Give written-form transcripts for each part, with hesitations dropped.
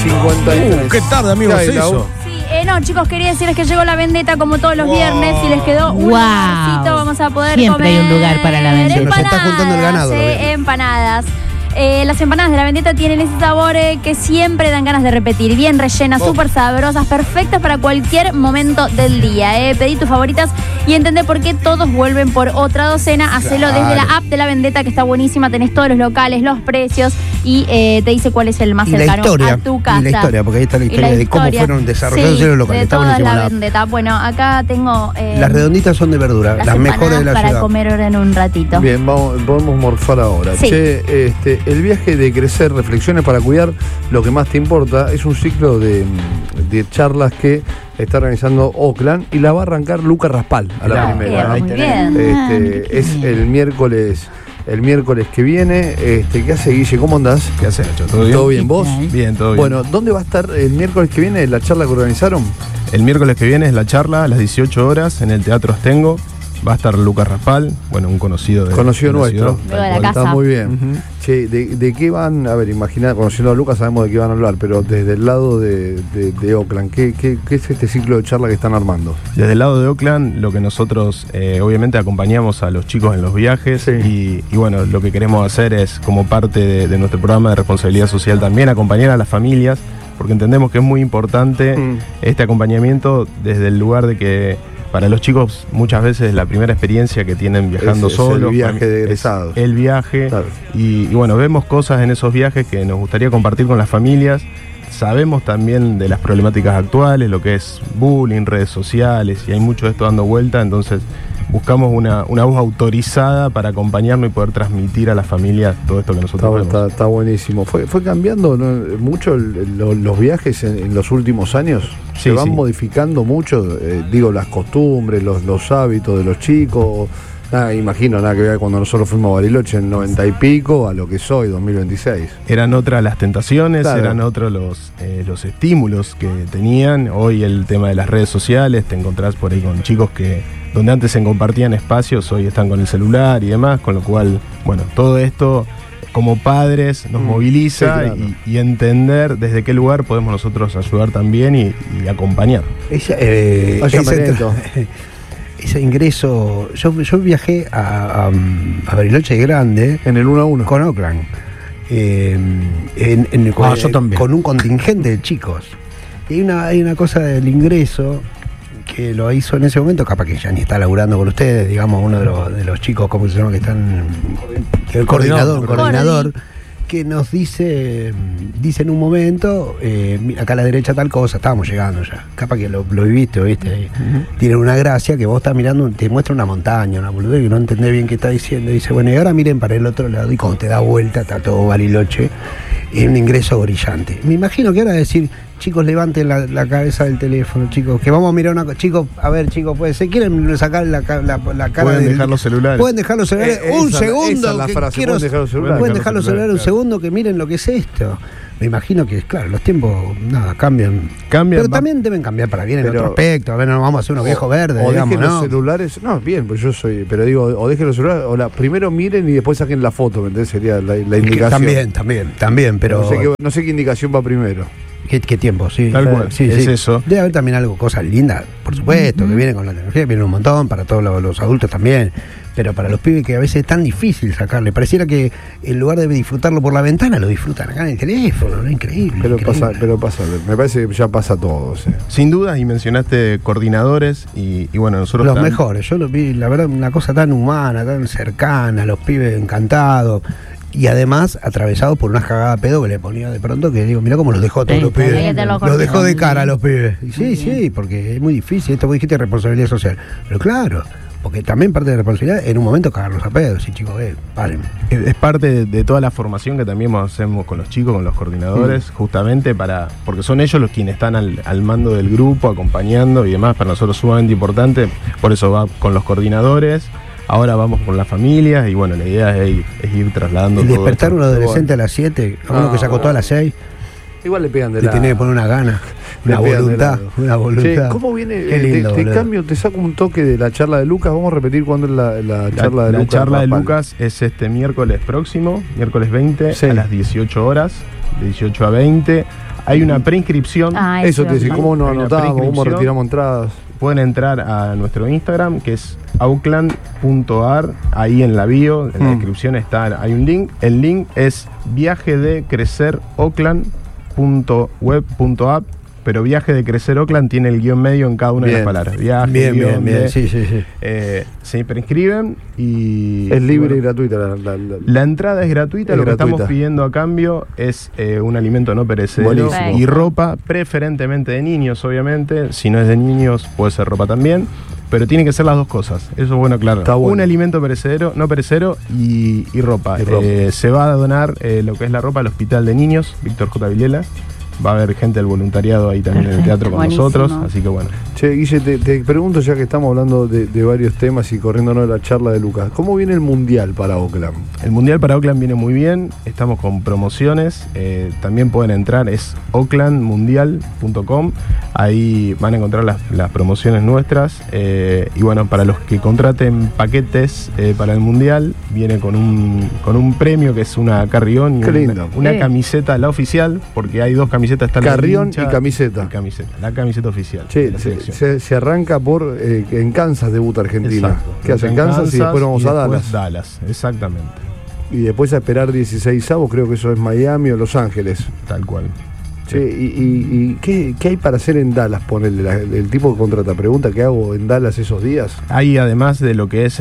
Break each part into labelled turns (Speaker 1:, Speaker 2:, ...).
Speaker 1: 9:53.
Speaker 2: Qué tarde, amigo, es eso.
Speaker 3: No, chicos, quería decirles que llegó la vendetta como todos los viernes y les quedó un lugarcito. Vamos a poder
Speaker 4: Siempre
Speaker 3: comer
Speaker 4: hay un lugar para la vendetta.
Speaker 3: empanadas,
Speaker 1: Se está juntando el ganado.
Speaker 3: empanadas. Las empanadas de la vendetta tienen ese sabor que siempre dan ganas de repetir. Bien rellenas, súper sabrosas, perfectas para cualquier momento del día. Pedí tus favoritas y entendé por qué todos vuelven por otra docena. Hacelo desde la app de la vendetta, que está buenísima. Tenés todos los locales, los precios y te dice cuál es el más cercano a tu casa.
Speaker 1: Y la historia, porque ahí está la historia de cómo fueron desarrollados los locales.
Speaker 3: De
Speaker 1: está
Speaker 3: toda
Speaker 1: buenísimo.
Speaker 3: la vendetta. Bueno, acá tengo
Speaker 1: las redonditas son de verdura, las mejores de la
Speaker 3: para
Speaker 1: ciudad.
Speaker 3: comer ahora en un ratito.
Speaker 2: Bien, podemos morfar ahora.
Speaker 3: Sí.
Speaker 2: Che, el viaje de crecer, reflexiones para cuidar lo que más te importa, es un ciclo de charlas que está organizando Oakland y la va a arrancar Lucas Raspal a la primera.
Speaker 3: Muy bien.
Speaker 2: Es el miércoles que viene. ¿Qué hace, Guille? ¿Cómo andás?
Speaker 5: ¿Qué haces, Nacho? ¿Todo bien?
Speaker 2: ¿Todo bien? ¿Vos?
Speaker 5: Bien, todo bien.
Speaker 2: Bueno, ¿dónde va a estar el miércoles que viene la charla que organizaron?
Speaker 5: El miércoles que viene es la charla a las 18 horas en el Teatro Astengo. Va a estar Lucas Raspal, bueno, un conocido de
Speaker 2: nuestro.
Speaker 3: Luego de la casa.
Speaker 2: Está muy bien. Che, ¿de qué van? A ver, imaginá, conociendo a Lucas sabemos de qué van a hablar, pero desde el lado de Oakland, ¿qué es este ciclo de charla que están armando?
Speaker 5: Desde el lado de Oakland, lo que nosotros obviamente acompañamos a los chicos en los viajes y bueno, lo que queremos hacer es, como parte de nuestro programa de responsabilidad social también, acompañar a las familias, porque entendemos que es muy importante este acompañamiento desde el lugar de que para los chicos muchas veces la primera experiencia que tienen viajando solos.
Speaker 2: El viaje de egresados.
Speaker 5: El viaje. Claro. Y bueno, vemos cosas en esos viajes que nos gustaría compartir con las familias. Sabemos también de las problemáticas actuales, lo que es bullying, redes sociales, y hay mucho de esto dando vuelta, entonces buscamos una voz autorizada para acompañarnos y poder transmitir a las familias todo esto que nosotros vemos.
Speaker 2: Está buenísimo. ¿Fue cambiando mucho los viajes en los últimos años?
Speaker 5: Sí,
Speaker 2: ¿Se van modificando mucho? Las costumbres, los hábitos de los chicos. Imagino, nada que ver cuando nosotros fuimos a Bariloche en 90 y pico a lo que soy, 2026.
Speaker 5: Eran otras las tentaciones,
Speaker 2: claro.
Speaker 5: Eran otros los estímulos que tenían. Hoy el tema de las redes sociales, te encontrás por ahí con chicos que donde antes se compartían espacios, hoy están con el celular y demás, con lo cual, bueno, todo esto como padres nos moviliza,
Speaker 2: sí, claro.
Speaker 5: y entender desde qué lugar podemos nosotros ayudar también y acompañar.
Speaker 1: Ese ingreso, yo viajé a Bariloche Grande
Speaker 2: en el 1-1
Speaker 1: con Oakland,
Speaker 2: yo también,
Speaker 1: con un contingente de chicos. Y hay una cosa del ingreso que lo hizo en ese momento, capaz que ya ni está laburando con ustedes, digamos, uno de los chicos, ¿cómo se llama? Que están, el coordinador, que nos dice en un momento, acá a la derecha tal cosa, estábamos llegando ya, capaz que lo viviste, ¿viste? Tiene una gracia que vos estás mirando, te muestra una montaña, una boludez que no entendés bien qué está diciendo, y dice, bueno, y ahora miren para el otro lado, y cuando te da vuelta está todo Bariloche, y un ingreso brillante. Me imagino que ahora decir, chicos, levanten la cabeza del teléfono, chicos, que vamos a mirar una... Chicos, a ver, chicos, pues, ¿se quieren sacar la cara?
Speaker 5: Pueden dejar los celulares.
Speaker 1: Pueden dejar los celulares un segundo.
Speaker 2: Esa es la frase,
Speaker 1: pueden dejar los celulares un segundo, que miren lo que es esto. Me imagino que, claro, los tiempos, cambian. Pero también deben cambiar para bien en otro aspecto. A ver, no vamos a hacer unos viejos verdes,
Speaker 2: o
Speaker 1: digamos,
Speaker 2: dejen los celulares, bien, pues yo soy, pero digo, o dejen los celulares, primero miren y después saquen la foto, ¿me entendés? Sería la indicación.
Speaker 1: También, pero...
Speaker 2: No sé qué indicación va primero.
Speaker 1: ¿Qué tiempo? Sí,
Speaker 5: tal cual,
Speaker 1: sí,
Speaker 5: es eso.
Speaker 1: Debe haber también cosas lindas, por supuesto, que vienen con la tecnología, vienen un montón, para todos los adultos también, pero para los pibes que a veces es tan difícil sacarle, pareciera que en lugar de disfrutarlo por la ventana, lo disfrutan acá en el teléfono, ¿no? Increíble.
Speaker 2: Pero pasa, me parece que ya pasa todo.
Speaker 5: Sin duda, y mencionaste coordinadores, y bueno, nosotros...
Speaker 1: Los mejores, yo los vi, la verdad, una cosa tan humana, tan cercana, los pibes encantados. Y además atravesado por una cagada pedo que le ponía de pronto, que digo, mirá cómo los dejó a todos los pibes. Los dejó de cara a los pibes. Y sí, porque es muy difícil. Esto vos dijiste responsabilidad social. Pero claro, porque también parte de la responsabilidad en un momento cagarlos a pedos. Sí, chicos, paren.
Speaker 5: Es parte de toda la formación que también hacemos con los chicos, con los coordinadores, justamente porque son ellos los quienes están al mando del grupo, acompañando y demás. Para nosotros sumamente importante. Por eso va con los coordinadores. Ahora vamos con las familias y bueno, la idea es ir trasladando todo.
Speaker 1: Despertar a un adolescente a las 7, a uno que se acostó a las 6.
Speaker 2: Igual le pegan de
Speaker 1: lado. Le tiene que poner una gana, una voluntad.
Speaker 2: Che, ¿cómo viene?
Speaker 1: Qué lindo,
Speaker 2: te cambio, te saco un toque de la charla de Lucas. Vamos a repetir cuándo es la charla de Lucas.
Speaker 5: La charla de Lucas es este miércoles próximo, miércoles 20, a las 18 horas, de 18 a 20. Hay una preinscripción.
Speaker 2: Eso te dice, ¿cómo nos
Speaker 5: Hay una
Speaker 2: anotamos? ¿Cómo
Speaker 5: preinscripción.
Speaker 2: retiramos entradas?
Speaker 5: Pueden entrar a nuestro Instagram, que es auckland.ar. Ahí en la bio, en la descripción hay un link. El link es viajedecreceroakland.web.app. Pero Viaje de Crecer Auckland tiene el guión medio en cada una de las palabras. Viaje,
Speaker 1: Bien. Sí.
Speaker 5: Se preinscriben y...
Speaker 2: Es libre y
Speaker 5: bueno,
Speaker 2: gratuita
Speaker 5: la entrada es gratuita. Lo que estamos pidiendo a cambio es un alimento no perecedero y ropa, preferentemente de niños, obviamente. Si no es de niños, puede ser ropa también. Pero tiene que ser las dos cosas. Eso es bueno, claro.
Speaker 2: Bueno.
Speaker 5: Un alimento perecedero, no perecedero y ropa. Se va a donar lo que es la ropa al Hospital de Niños, Víctor J. Vilela. Va a haber gente del voluntariado ahí también en el teatro con nosotros, así que bueno.
Speaker 2: Che, Guille, te pregunto, ya que estamos hablando de varios temas y corriéndonos de la charla de Lucas, ¿cómo viene el Mundial para Auckland?
Speaker 5: El Mundial para Auckland viene muy bien, estamos con promociones, también pueden entrar, es aucklandmundial.com, ahí van a encontrar las promociones nuestras, y bueno, para los que contraten paquetes para el Mundial, viene con un premio que es una carrión y una camiseta, la oficial, porque hay dos camisetas.
Speaker 2: Carrión y camiseta.
Speaker 5: La camiseta oficial.
Speaker 2: Che, se arranca por en Kansas debuta Argentina.
Speaker 5: Exacto.
Speaker 2: ¿Qué hace en Kansas y después vamos a Dallas?
Speaker 5: Dallas, exactamente.
Speaker 2: Y después a esperar 16avos, creo que eso es Miami o Los Ángeles.
Speaker 5: Tal cual.
Speaker 2: Sí. ¿Y qué hay para hacer en Dallas? Ponele, el tipo que contrata pregunta, ¿qué hago en Dallas esos días?
Speaker 5: Hay, además de lo que es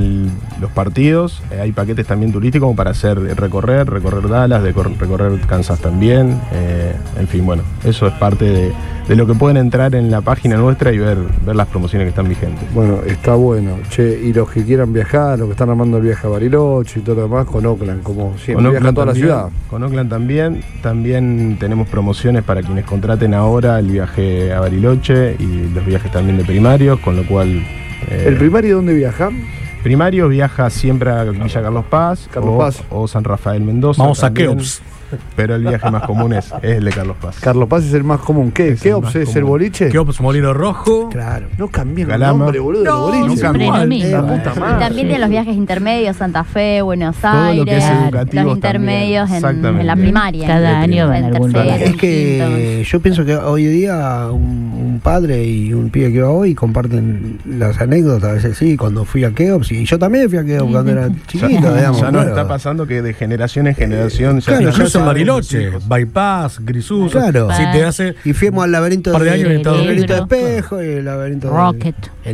Speaker 5: los partidos, hay paquetes también turísticos como para hacer recorrer Dallas, recorrer Kansas también. En fin, bueno, eso es parte de lo que pueden entrar en la página nuestra y ver las promociones que están vigentes.
Speaker 2: Bueno, está bueno. Che, y los que quieran viajar, los que están armando el viaje a Bariloche y todo lo demás, con Auckland, como siempre, viaja a toda la ciudad. Con Auckland también tenemos promociones para quienes contraten ahora el viaje a Bariloche y los viajes también de primarios, con lo cual... ¿El primario dónde viaja? Primario viaja siempre a Villa Carlos Paz, o San Rafael Mendoza.
Speaker 4: Vamos también. A Keops.
Speaker 5: Pero el viaje más común es el de Carlos Paz.
Speaker 2: Carlos Paz es el más común. ¿Qué? ¿Keops es el boliche?
Speaker 4: Keops, Molino Rojo.
Speaker 2: Claro. No cambian el nombre, boludo, del boliche.
Speaker 3: No
Speaker 2: cambian.
Speaker 3: Y también tienen los viajes intermedios, Santa Fe, Buenos
Speaker 5: Todo lo que es
Speaker 3: Aires, los intermedios en la primaria.
Speaker 6: Cada año van a algún lugar.
Speaker 1: Es que yo pienso que hoy día un padre y un pibe que va hoy comparten las anécdotas. A veces sí, cuando fui a Keops, y yo también fui a Keops cuando era chiquito, digamos.
Speaker 5: Ya no está pasando que de generación en generación...
Speaker 1: Claro,
Speaker 4: en Bariloche, Bypass, Grisú.
Speaker 1: Claro.
Speaker 4: Si te hace...
Speaker 1: Y fuimos al laberinto
Speaker 4: de
Speaker 1: espejo y el laberinto
Speaker 6: Rocket.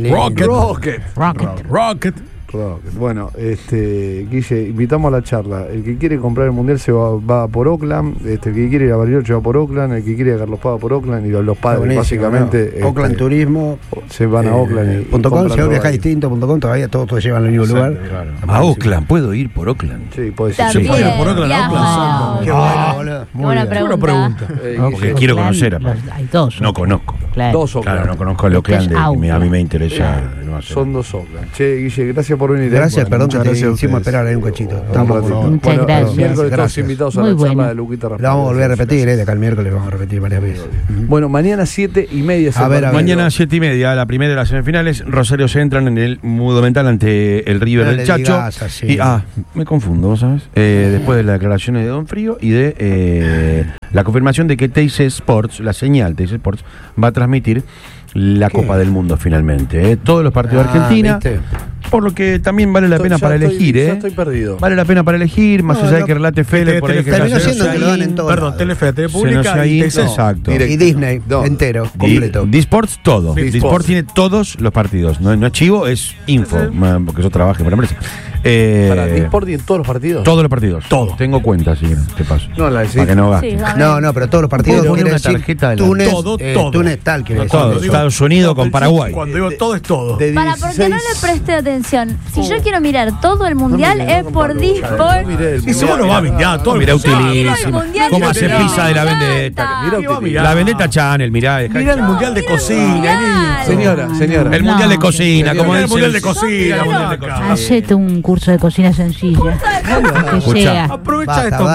Speaker 4: Rocket.
Speaker 2: Bueno, Guille, invitamos a la charla. El que quiere comprar el Mundial se va por Auckland, el que quiere ir a Bariloche va por Auckland, el que quiere ir a Carlos Paz va por Auckland, y los padres básicamente
Speaker 1: Auckland Turismo
Speaker 2: se van a Auckland
Speaker 1: .com, si viaja distinto.com, todavía todos llevan al mismo lugar.
Speaker 7: Claro. A Auckland, ¿puedo ir por Auckland?
Speaker 2: Sí, puede
Speaker 3: ser.
Speaker 4: ¿Se puede ir por Auckland?
Speaker 1: Qué bueno, boludo.
Speaker 3: Buena pregunta.
Speaker 7: Porque quiero conocer.
Speaker 6: Hay dos.
Speaker 7: No conozco.
Speaker 2: Dos Auckland.
Speaker 7: Claro, no conozco el Auckland. A mí me interesa.
Speaker 2: Son dos Auckland. Che, Guille, gracias por venir.
Speaker 1: Gracias, perdón que te hicimos esperar ahí un cachito.
Speaker 6: Muchas gracias.
Speaker 2: Miércoles todos invitados a la charla de Luquita Raspal.
Speaker 1: La vamos a volver a repetir, de acá el miércoles vamos a repetir varias veces.
Speaker 2: Bueno, mañana 7:30.
Speaker 7: Mañana 7:30, la primera de las semifinales. Rosario se entran en el Monumental ante el River del Chacho. Y me confundo, ¿vos sabes? Después de las declaraciones de Don Frío y de la confirmación de que Teis Sports, la señal Teis Sports, va a transmitir la Copa del Mundo finalmente. Todos los partidos de Argentina. ¿Viste? Por lo que también vale la pena para elegir.
Speaker 2: Ya estoy perdido.
Speaker 7: Vale la pena para elegir, más allá de que relate Fele por ahí.
Speaker 1: Terminó siendo que lo dan en todo.
Speaker 4: Perdón, Telefe, TV Pública y
Speaker 7: exacto.
Speaker 1: Y Disney, entero, completo.
Speaker 7: Disports, todo. Disports tiene todos los partidos. No es chivo, es info, porque yo trabajo para la empresa.
Speaker 2: ¿Para Disport y en todos los partidos?
Speaker 7: Todos los partidos. Todos. Tengo cuenta, así que te paso.
Speaker 2: No, la decís.
Speaker 7: Para que no gastes.
Speaker 1: No, pero todos los partidos.
Speaker 7: Poner una tarjeta de
Speaker 1: Túnez,
Speaker 4: todo.
Speaker 1: Túnez tal, quiere decir.
Speaker 7: Todo. Estados Unidos con Paraguay.
Speaker 4: Cuando digo todo es todo.
Speaker 3: Porque no le presté atención. Si yo quiero mirar todo el mundial es por Disport.
Speaker 4: Y si vos no vas a mirar todo.
Speaker 7: Mirá, utilísimo. ¿Cómo hace pizza de la vendetta? La vendetta Channel, mirá.
Speaker 4: Mirá el mundial de cocina.
Speaker 2: Señora.
Speaker 7: El mundial de cocina, como dice.
Speaker 4: El mundial de cocina.
Speaker 6: Hacete un curso de cocina sencilla. Que sea.
Speaker 4: Aprovecha esto.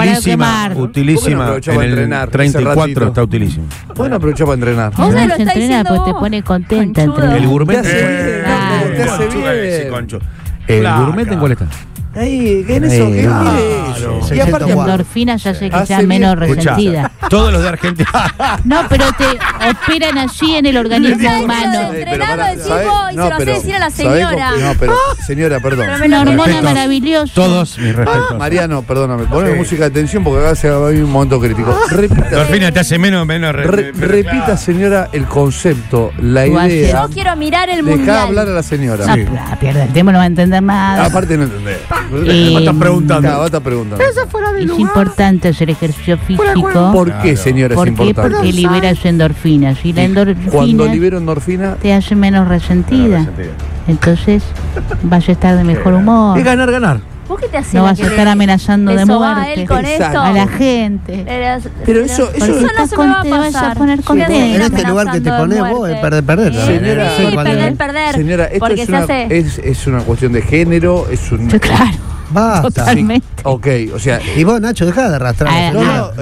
Speaker 7: Utilísima. En el 34 está utilísimo.
Speaker 2: Bueno, aprovechá para entrenar.
Speaker 3: Vos
Speaker 6: No
Speaker 3: lo
Speaker 6: se
Speaker 3: está
Speaker 6: entrena
Speaker 3: diciendo
Speaker 6: porque te
Speaker 3: vos.
Speaker 6: pone contenta.
Speaker 3: Conchudo.
Speaker 7: El gourmet.
Speaker 2: Te hace bien.
Speaker 7: El gourmet, ¿en cuál está?
Speaker 2: Ahí, en eso, que mire eso. Y aparte,
Speaker 6: endorfinas hace que sea menos resentida.
Speaker 7: Todos los de Argentina.
Speaker 6: No, pero te operan así en el organismo humano.
Speaker 3: Entrenado de tipo y se lo hace decir a la señora.
Speaker 2: No, pero, señora, perdón.
Speaker 6: Una hormona maravillosa.
Speaker 7: Todos mis respetos.
Speaker 2: Mariano, perdóname, poneme música de tensión porque acá se va a vivir un momento crítico. Repita.
Speaker 7: Endorfina te hace menos.
Speaker 2: Repita, señora, el concepto, la idea.
Speaker 3: Yo quiero mirar el
Speaker 2: Dejá
Speaker 3: mundial.
Speaker 2: hablar a la señora.
Speaker 6: Sí. Pierde el tema, no va a entender nada.
Speaker 2: Aparte no entendés.
Speaker 4: Estás preguntando.
Speaker 2: Claro, estás preguntando.
Speaker 6: Es importante hacer ejercicio físico.
Speaker 2: ¿Por qué, señora,
Speaker 6: ¿Por
Speaker 2: es
Speaker 6: qué?
Speaker 2: importante?
Speaker 6: Porque liberas endorfinas. Y la endorfina
Speaker 2: Cuando libero endorfina,
Speaker 6: te hace menos resentida. Entonces vas a estar de mejor humor.
Speaker 4: Es ganar.
Speaker 3: ¿Vos qué te haces?
Speaker 6: No vas a estar amenazando de
Speaker 3: muerte
Speaker 6: muerte
Speaker 3: con esto?
Speaker 6: a la gente.
Speaker 2: Pero eso
Speaker 3: no se me va a
Speaker 6: vas a
Speaker 3: pasar.
Speaker 6: poner contenta.
Speaker 1: En este lugar que te pones vos es perder.
Speaker 2: Señora,
Speaker 3: Sí, perder.
Speaker 2: Señora, esto
Speaker 3: Porque
Speaker 2: es una cuestión de género, es un...
Speaker 6: Claro.
Speaker 1: Basta.
Speaker 6: Totalmente.
Speaker 2: Ok, o sea...
Speaker 1: Y vos, Nacho, dejá de arrastrar.
Speaker 2: No,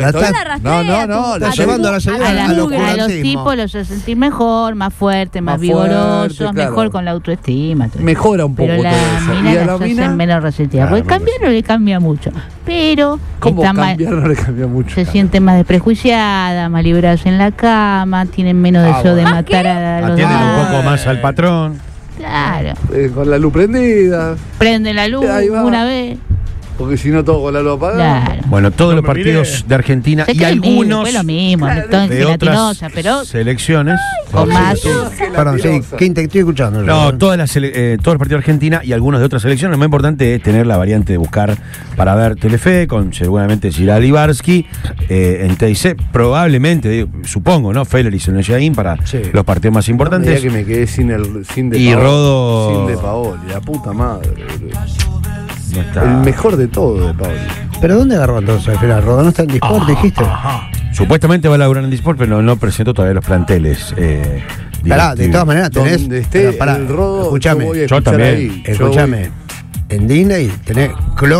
Speaker 1: Estás llevando a la señora
Speaker 6: A
Speaker 1: al
Speaker 6: los
Speaker 1: oscurantismo.
Speaker 6: tipos los hace sentir mejor, más fuerte, más
Speaker 2: Más
Speaker 6: vigorosos,
Speaker 2: fuerte, claro.
Speaker 6: mejor con la autoestima. Todo.
Speaker 2: Mejora un poco
Speaker 6: Pero
Speaker 2: todo
Speaker 6: la
Speaker 2: eso.
Speaker 6: mina
Speaker 2: Y a la
Speaker 6: las
Speaker 2: mina...
Speaker 6: hacen menos resentidas. Porque cambiar no le cambia mucho. Pero
Speaker 2: ¿Cómo
Speaker 6: está
Speaker 2: cambiar? No le cambia mucho.
Speaker 6: se siente más desprejuiciada, más libradas en la cama, tienen menos deseo de matar a los
Speaker 7: Atienden un
Speaker 6: demás.
Speaker 7: poco más al patrón.
Speaker 6: Claro.
Speaker 2: Con la luz prendida,
Speaker 6: Prende la luz
Speaker 2: Ahí va.
Speaker 6: una vez.
Speaker 2: porque si no todo con la luz apagada.
Speaker 6: Claro.
Speaker 7: Bueno, todos los partidos de Argentina
Speaker 6: Sé
Speaker 7: y
Speaker 6: que
Speaker 7: algunos
Speaker 6: fue lo mismo, todo en
Speaker 7: de otras
Speaker 6: gelatinosa, pero
Speaker 7: selecciones.
Speaker 6: con más.
Speaker 1: Perdón, sí, ¿qué estoy escuchando?
Speaker 7: No, todos los partidos de Argentina y algunos de otras selecciones. Lo más importante es tener la variante de buscar para ver Telefe con seguramente Girard Ibarsky en TIC. Probablemente, supongo, ¿no? Feller y Sonejaín para los partidos más importantes.
Speaker 2: Que me quedé sin de
Speaker 7: y
Speaker 2: Paoli,
Speaker 7: Rodo.
Speaker 2: sin de Paoli, la puta madre, boludo.
Speaker 7: No está.
Speaker 2: El mejor de todo de Paoli.
Speaker 1: ¿Pero dónde agarró entonces? Espera, Rodón no está en Disport, dijiste.
Speaker 7: Supuestamente va a laburar en Disport, pero no presentó todavía los planteles.
Speaker 1: Pará, de todas maneras tenés.
Speaker 2: Donde esté
Speaker 1: pará,
Speaker 2: el Rodo,
Speaker 1: escúchame,
Speaker 2: yo voy a
Speaker 7: yo
Speaker 2: escuchar
Speaker 7: también.
Speaker 2: ahí.
Speaker 1: Escúchame. En Disney tenés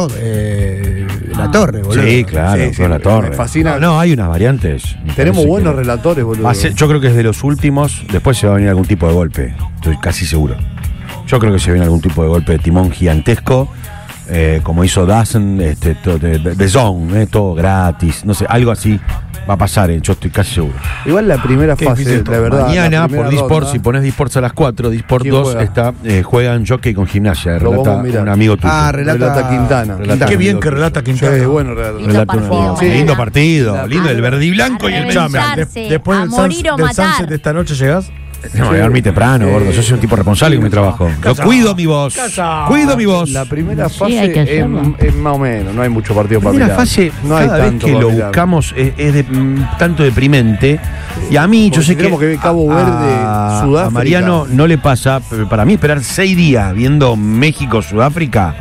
Speaker 1: Claude La Torre, boludo.
Speaker 7: Sí, claro,
Speaker 2: Sí, sí,
Speaker 7: La Torre.
Speaker 2: me fascina.
Speaker 7: No, hay unas variantes. Me
Speaker 2: Tenemos
Speaker 7: parece
Speaker 2: buenos
Speaker 7: que
Speaker 2: relatores, boludo.
Speaker 7: va a ser- yo creo que es de los últimos. Después se va a venir algún tipo de golpe. Estoy casi seguro. Yo creo que se viene algún tipo de golpe de timón gigantesco. Como hizo Dazen, de Zone, todo gratis. No sé, algo así va a pasar, yo estoy casi seguro.
Speaker 2: Igual la primera fase, la verdad.
Speaker 7: Mañana
Speaker 2: la primera
Speaker 7: por Disport,
Speaker 2: ronda,
Speaker 7: si pones Disport a las 4, Disport
Speaker 2: ¿Quién
Speaker 7: 2
Speaker 2: juega?
Speaker 7: juegan Jockey con Gimnasia.
Speaker 2: Lo
Speaker 7: Relata
Speaker 2: vamos a mirar.
Speaker 7: un amigo tuyo.
Speaker 2: relata Quintana.
Speaker 7: Relata
Speaker 4: Qué
Speaker 7: un
Speaker 4: bien
Speaker 7: amigo
Speaker 4: que
Speaker 7: tuyo.
Speaker 4: relata
Speaker 2: Sí,
Speaker 4: Quintana.
Speaker 2: bueno, relata.
Speaker 3: Lindo partido,
Speaker 2: Sí.
Speaker 7: Lindo partido, lindo el verde y blanco y el
Speaker 3: Reventar.
Speaker 7: chame.
Speaker 4: Después
Speaker 3: a
Speaker 4: del,
Speaker 3: morir o
Speaker 4: del
Speaker 3: matar.
Speaker 4: sunset de esta noche llegás.
Speaker 7: No, me dormí temprano, gordo. Yo soy un tipo responsable con mi trabajo. Yo
Speaker 4: Casa.
Speaker 7: cuido mi voz.
Speaker 4: Casa.
Speaker 7: Cuido mi voz.
Speaker 2: La primera
Speaker 6: Sí, hay que
Speaker 2: fase
Speaker 6: hacerlo.
Speaker 2: es más o menos, no hay mucho partido para
Speaker 7: La
Speaker 2: mirar.
Speaker 7: fase,
Speaker 2: no hay
Speaker 7: cada vez
Speaker 2: tanto
Speaker 7: que
Speaker 2: para
Speaker 7: lo
Speaker 2: mirar.
Speaker 7: buscamos es tanto deprimente. Y a mí,
Speaker 2: Porque
Speaker 7: yo sé
Speaker 2: si tenemos que ver Cabo Verde, Sudáfrica.
Speaker 7: a Mariano no le pasa, pero para mí esperar 6 días viendo México-Sudáfrica.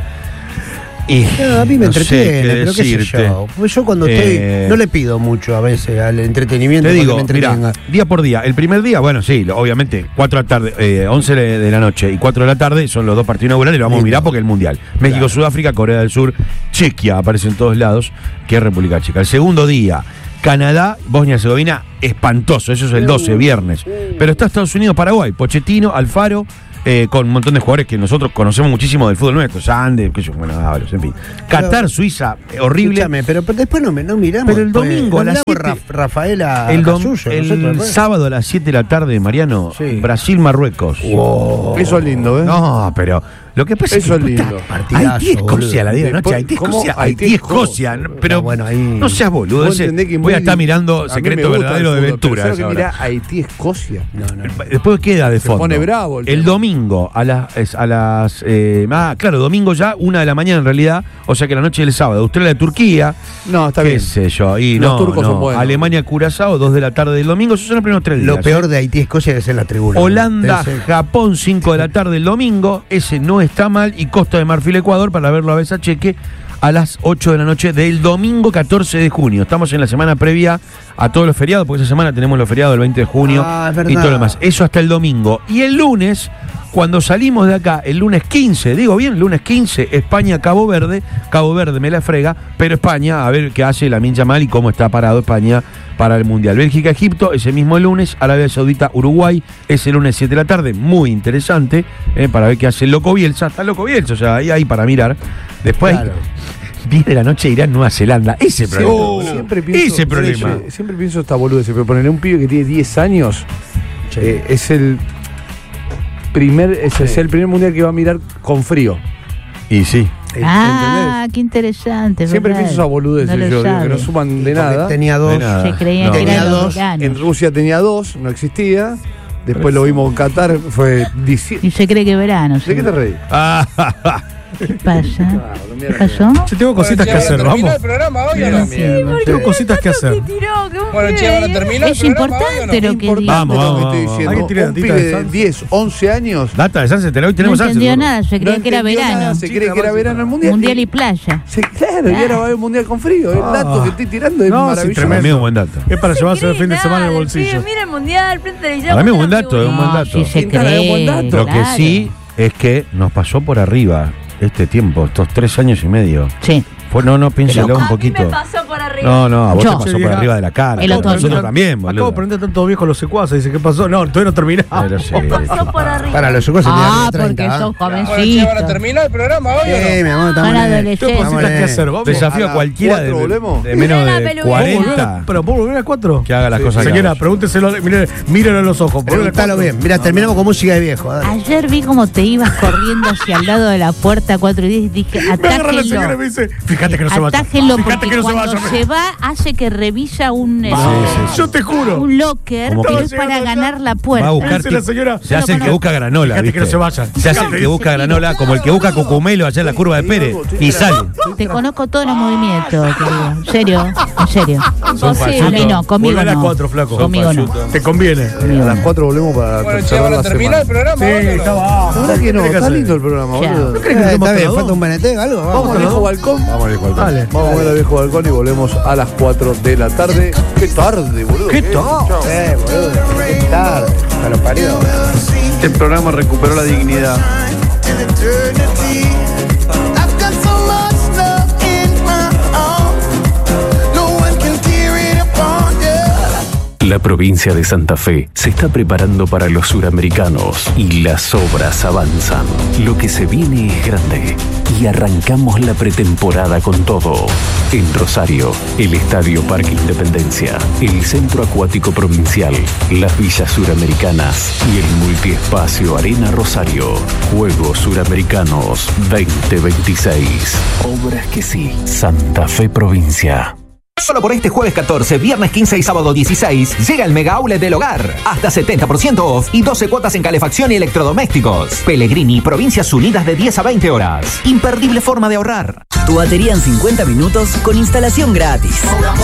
Speaker 7: Y
Speaker 1: No, a mí me
Speaker 7: no sé
Speaker 1: entretiene,
Speaker 7: qué
Speaker 1: pero qué sé
Speaker 7: decirte.
Speaker 1: yo. Pues yo cuando estoy. No le pido mucho a veces al entretenimiento.
Speaker 7: Te
Speaker 1: para
Speaker 7: digo,
Speaker 1: que me
Speaker 7: mira,
Speaker 1: entretenga.
Speaker 7: día por día. El primer día, bueno, sí, obviamente, 4 de la tarde, 11 de la noche y 4 de la tarde son los dos partidos inaugurales, lo vamos a mirar porque es el Mundial. México, Sudáfrica, Corea del Sur, Chequia aparece en todos lados, que es República Checa. El segundo día, Canadá, Bosnia-Herzegovina, espantoso, eso es el 12, viernes. Pero está Estados Unidos, Paraguay, Pochettino, Alfaro, con un montón de jugadores que nosotros conocemos muchísimo del fútbol nuestro, Sande, qué sé yo, bueno, Ábalos, en fin. Qatar, Suiza, horrible.
Speaker 1: Escúchame, pero después no miramos.
Speaker 7: Pero el domingo a las
Speaker 1: miramos
Speaker 7: 7.
Speaker 1: Rafaela
Speaker 7: El
Speaker 1: Casullo, nosotros,
Speaker 7: sábado a las 7 de la tarde, Mariano,
Speaker 1: Sí.
Speaker 7: Brasil-Marruecos.
Speaker 2: Eso es lindo, ¿eh?
Speaker 7: No, pero lo que pasa
Speaker 2: Eso
Speaker 7: es
Speaker 2: es
Speaker 7: que
Speaker 2: lindo.
Speaker 1: Partidazo,
Speaker 7: Haití-Escocia a la 10 de la noche.
Speaker 2: Después, ¿cómo?
Speaker 7: Haití-Escocia,
Speaker 2: Haití-Escocia.
Speaker 7: Haití-Escocia. Pero
Speaker 1: No, bueno, ahí-
Speaker 7: no seas boludo.
Speaker 2: Vos entendés que
Speaker 7: Voy a
Speaker 2: muy-
Speaker 7: estar mirando
Speaker 2: a mí
Speaker 7: Secreto
Speaker 2: me gusta
Speaker 7: Verdadero
Speaker 2: el
Speaker 7: de
Speaker 2: fútbol,
Speaker 7: Ventura.
Speaker 2: pero
Speaker 7: a esa
Speaker 2: solo que
Speaker 7: hora.
Speaker 2: mirá Haití-Escocia.
Speaker 7: Después queda de fondo.
Speaker 2: pone bravo el
Speaker 7: el
Speaker 2: tema.
Speaker 7: domingo a las claro, domingo ya 1 de la mañana en realidad, o sea que la noche del sábado, Australia-Turquía,
Speaker 2: No, está
Speaker 7: qué
Speaker 2: bien.
Speaker 7: sé yo, y
Speaker 2: Los
Speaker 7: no,
Speaker 2: turcos
Speaker 7: no.
Speaker 2: son buenos.
Speaker 7: Alemania-Curazao, 2 de la tarde del domingo, esos son los primeros 3 días.
Speaker 1: Lo peor de Haití Escocia es en la tribuna.
Speaker 7: Holanda,
Speaker 1: Debe ser-
Speaker 7: Japón, 5 de la tarde el domingo. Ese no está mal. Y Costa de Marfil, Ecuador, para verlo a Besacheque a las 8 de la noche del domingo 14 de junio. Estamos en la semana previa a todos los feriados, porque esa semana tenemos los feriados del 20 de junio
Speaker 1: Ah, es verdad.
Speaker 7: y todo lo demás. Eso hasta el domingo. Y el lunes, Cuando salimos de acá el lunes 15, digo bien, lunes 15, España-Cabo Verde me la frega, pero España, a ver qué hace Lamine Yamal y cómo está parado España para el Mundial. Bélgica-Egipto, ese mismo lunes, Arabia Saudita-Uruguay, ese lunes 7 de la tarde, muy interesante, para ver qué hace el Loco Bielsa. Está el Loco Bielsa, o sea, ahí para mirar. Después, claro. 10 de la noche Irán-Nueva Zelanda. Ese problema.
Speaker 2: Siempre pienso esta boludez, pero ponerle un pibe que tiene 10 años, es el primer mundial que va a mirar con frío.
Speaker 7: Y sí.
Speaker 6: Qué interesante.
Speaker 2: Siempre pienso esa boludez, que no suman de nada.
Speaker 1: Tenía 2.
Speaker 6: Se creía que eran dos.
Speaker 2: En Rusia tenía 2, no existía. Después lo vimos en Qatar, fue...
Speaker 6: Y se cree que verano.
Speaker 2: ¿De qué te reí?
Speaker 6: ¿Qué pasa? ¿Qué pasó?
Speaker 4: Yo tengo cositas que hacer, vamos.
Speaker 6: Tengo
Speaker 4: cositas que hacer.
Speaker 8: Bueno, che, van a terminar.
Speaker 6: Es importante lo que digo.
Speaker 2: Vamos. Un pibe de 10, 11 años.
Speaker 7: Data de Sanse, tenemos
Speaker 6: no entendió nada, se creía que era verano.
Speaker 2: Se cree que era verano el mundial.
Speaker 6: Mundial y playa.
Speaker 2: Sí, claro, y ahora va a haber un mundial con frío. El dato que estoy tirando es maravilloso.
Speaker 7: Para mí es un buen dato.
Speaker 4: Es para llevarse el fin de semana en el bolsillo.
Speaker 3: Mira el mundial, frente a televisión.
Speaker 7: Para mí es un buen dato, es un buen dato.
Speaker 6: Sí, se cree.
Speaker 7: Lo que sí es que nos pasó por arriba este tiempo, estos 3 años y medio.
Speaker 6: Sí.
Speaker 7: No, piénselo un poquito.
Speaker 3: A mí me pasó por arriba.
Speaker 7: No, a vos te pasó por arriba de la cara. Nosotros también, boludo.
Speaker 4: Acabo de aprender tanto viejo los secuaces. Dice, ¿qué pasó? No, todavía no terminamos.
Speaker 7: Pero sí.
Speaker 3: Pasó por arriba.
Speaker 1: Para los secuaces
Speaker 6: porque son jovencitos.
Speaker 8: Bueno, che, van a terminar el programa hoy.
Speaker 1: Sí, mi amor,
Speaker 6: Son adolescentes.
Speaker 4: ¿Qué cositas que hacer? Vamos.
Speaker 7: Desafío a cualquiera de menos de 40.
Speaker 4: ¿Pero puedo volver a 4?
Speaker 7: Que haga las cosas.
Speaker 4: Señora, pregúnteselo, mírenlo a los ojos.
Speaker 1: Preguntalo bien. Mira, terminamos con música de viejo.
Speaker 6: Ayer vi cómo te ibas corriendo hacia el lado de la puerta 4 y 10 y dije,
Speaker 4: me agarra la señora y me dice, fíjate que no se vaya.
Speaker 6: Porque cuando se va hace que revisa un
Speaker 4: yo te juro,
Speaker 6: un locker, pero es para ganar la puerta.
Speaker 7: Va a buscar
Speaker 4: la señora,
Speaker 7: se hace el que busca granola.
Speaker 4: Fíjate que no se vaya.
Speaker 7: Se hace el que busca granola, como el que busca Cucumelo allá en la curva de Pérez y sale.
Speaker 6: Te conozco todos los movimientos, querido. En serio. A mí no, conmigo
Speaker 4: volver
Speaker 6: no.
Speaker 4: A las 4, flaco.
Speaker 6: Conmigo no.
Speaker 4: Te conviene.
Speaker 2: A las 4 volvemos para
Speaker 8: cerrar la terminar el programa.
Speaker 4: Sí, estaba.
Speaker 2: La verdad que no, está lindo el programa, boludo.
Speaker 1: ¿No crees que está bien? ¿Falta un BNT o algo?
Speaker 2: Vamos al viejo balcón.
Speaker 7: Vamos al viejo balcón.
Speaker 2: Vamos a ver al viejo balcón y volvemos a las 4 de la tarde. ¡Qué tarde, boludo!
Speaker 1: ¡Qué tarde! Boludo, ¡qué tarde! A los paridos.
Speaker 2: Este programa recuperó la dignidad.
Speaker 9: La provincia de Santa Fe se está preparando para los suramericanos y las obras avanzan. Lo que se viene es grande y arrancamos la pretemporada con todo. En Rosario, el Estadio Parque Independencia, el Centro Acuático Provincial, las Villas Suramericanas y el Multiespacio Arena Rosario. Juegos Suramericanos 2026. Obras que sí. Santa Fe Provincia.
Speaker 10: Solo por este jueves 14, viernes 15 y sábado 16 llega el Mega Outlet del Hogar. Hasta 70% off y 12 cuotas en calefacción y electrodomésticos. Pellegrini, Provincias Unidas de 10 a 20 horas. Imperdible forma de ahorrar.
Speaker 11: Tu batería en 50 minutos con instalación gratis.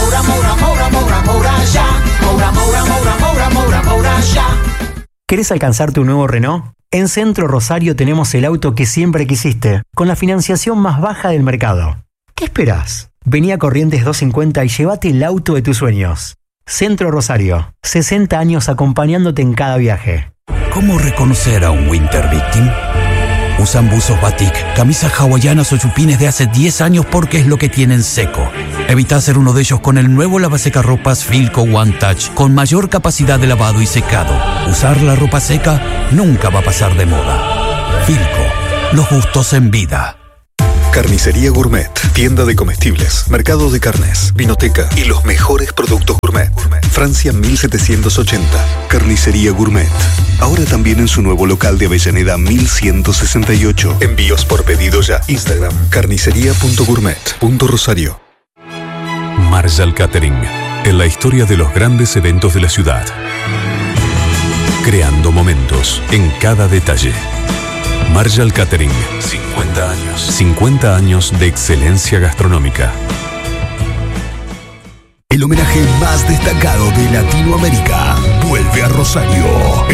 Speaker 11: ¿Querés alcanzar tu nuevo Renault? En Centro Rosario tenemos el auto que siempre quisiste, con la financiación más baja del mercado. ¿Qué esperás? Vení a Corrientes 250 y llévate el auto de tus sueños. Centro Rosario, 60 años acompañándote en cada viaje.
Speaker 12: ¿Cómo reconocer a un Winter Victim? Usan buzos batik, camisas hawaianas o chupines de hace 10 años porque es lo que tienen seco. Evita ser uno de ellos con el nuevo lavasecarropas Filco One Touch con mayor capacidad de lavado y secado. Usar la ropa seca nunca va a pasar de moda. Filco, los gustos en vida.
Speaker 13: Carnicería Gourmet, tienda de comestibles, mercado de carnes, vinoteca y los mejores productos gourmet. Francia 1780. Carnicería Gourmet. Ahora también en su nuevo local de Avellaneda 1168. Envíos por pedido ya. Instagram carnicería.gourmet.rosario.
Speaker 14: Marshall Catering, en la historia de los grandes eventos de la ciudad. Creando momentos en cada detalle. Marshall Catering, 50 años. 50 años de excelencia gastronómica.
Speaker 13: El homenaje más destacado de Latinoamérica vuelve a Rosario.